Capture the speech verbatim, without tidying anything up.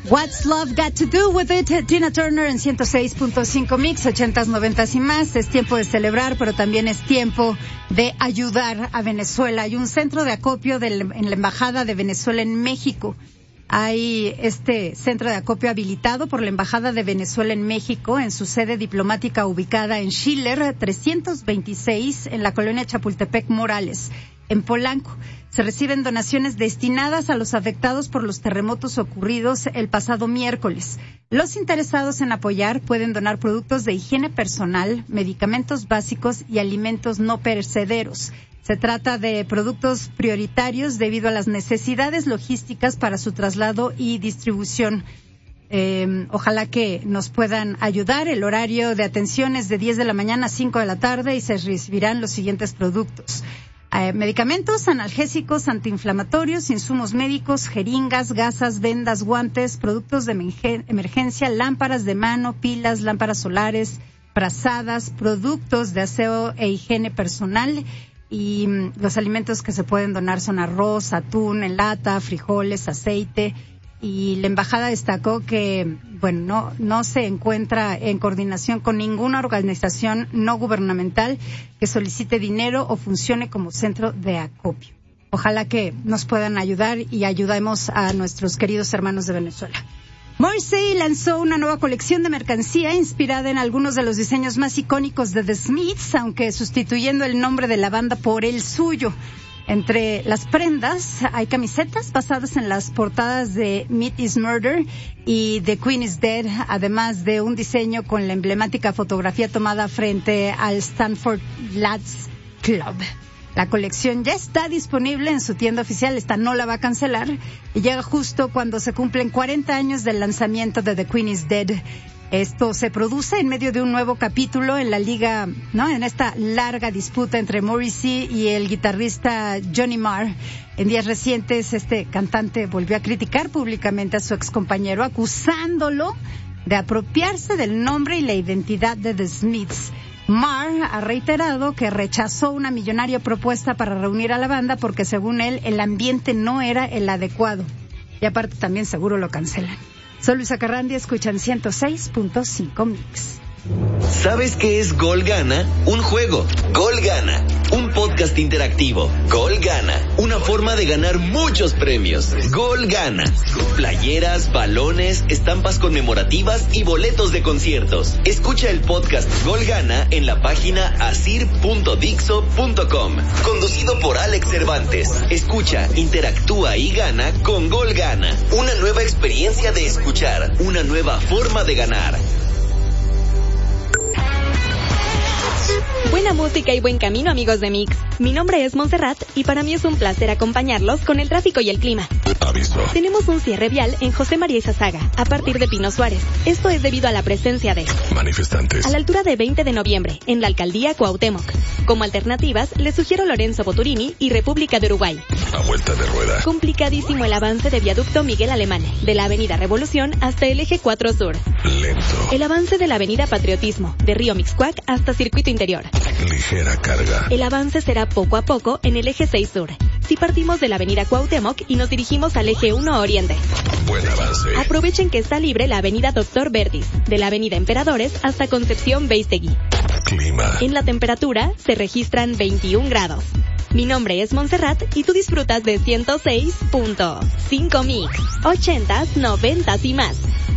What's Love Got to Do With It, Tina Turner en ciento seis punto cinco Mix, ochentas, noventas y más. Es tiempo de celebrar, pero también es tiempo de ayudar a Venezuela. Hay un centro de acopio de, en la Embajada de Venezuela en México. Hay este centro de acopio habilitado por la Embajada de Venezuela en México en su sede diplomática ubicada en Schiller trescientos veintiséis en la colonia Chapultepec Morales, en Polanco. Se reciben donaciones destinadas a los afectados por los terremotos ocurridos el pasado miércoles. Los interesados en apoyar pueden donar productos de higiene personal, medicamentos básicos y alimentos no perecederos. Se trata de productos prioritarios debido a las necesidades logísticas para su traslado y distribución. Eh, ojalá que nos puedan ayudar. El horario de atención es de diez de la mañana a cinco de la tarde y se recibirán los siguientes productos. Eh, medicamentos, analgésicos, antiinflamatorios, insumos médicos, jeringas, gasas, vendas, guantes, productos de emergencia, lámparas de mano, pilas, lámparas solares, frazadas, productos de aseo e higiene personal. Y mm, los alimentos que se pueden donar son arroz, atún en lata, frijoles, aceite. Y la embajada destacó que, bueno, no, no se encuentra en coordinación con ninguna organización no gubernamental que solicite dinero o funcione como centro de acopio. Ojalá que nos puedan ayudar y ayudemos a nuestros queridos hermanos de Venezuela. Morrissey lanzó una nueva colección de mercancía inspirada en algunos de los diseños más icónicos de The Smiths, aunque sustituyendo el nombre de la banda por el suyo. Entre las prendas hay camisetas basadas en las portadas de Meat is Murder y The Queen is Dead, además de un diseño con la emblemática fotografía tomada frente al Stanford Lads Club. La colección ya está disponible en su tienda oficial, esta no la va a cancelar, y llega justo cuando se cumplen cuarenta años del lanzamiento de The Queen is Dead. Esto se produce en medio de un nuevo capítulo en la liga, ¿no? En esta larga disputa entre Morrissey y el guitarrista Johnny Marr. En días recientes, este cantante volvió a criticar públicamente a su excompañero, acusándolo de apropiarse del nombre y la identidad de The Smiths. Marr ha reiterado que rechazó una millonaria propuesta para reunir a la banda porque, según él, el ambiente no era el adecuado. Y aparte también seguro lo cancelan. Soy Luisa Carrandi, escuchan ciento seis punto cinco Mix. ¿Sabes qué es Gol Gana? Un juego. Gol Gana. Un podcast interactivo. Gol Gana. Una forma de ganar muchos premios. Gol Gana. Playeras, balones, estampas conmemorativas y boletos de conciertos. Escucha el podcast Gol Gana en la página asir punto dixo punto com. Conducido por Alex Cervantes. Escucha, interactúa y gana con Gol Gana. Una nueva experiencia de escuchar. Una nueva forma de ganar. Buena música y buen camino, amigos de Mix. Mi nombre es Montserrat y para mí es un placer acompañarlos con el tráfico y el clima. Aviso. Tenemos un cierre vial en José María Izazaga, a partir de Pino Suárez. Esto es debido a la presencia de manifestantes a la altura de veinte de noviembre, en la alcaldía Cuauhtémoc. Como alternativas, les sugiero Lorenzo Boturini y República de Uruguay. A vuelta de rueda. Complicadísimo el avance de viaducto Miguel Alemán, de la avenida Revolución hasta el eje cuatro Sur. Lento. El avance de la avenida Patriotismo, de Río Mixcoac hasta Circuito Interior. Ligera carga. El avance será poco a poco en el eje seis Sur. Si partimos de la avenida Cuauhtémoc y nos dirigimos al eje uno Oriente. Buen avance. Aprovechen que está libre la avenida Doctor Verdis, de la avenida Emperadores hasta Concepción Beistegui. Clima. En la temperatura se registran veintiún grados. Mi nombre es Montserrat y tú disfrutas de ciento seis punto cinco Mix, ochentas, noventas y más.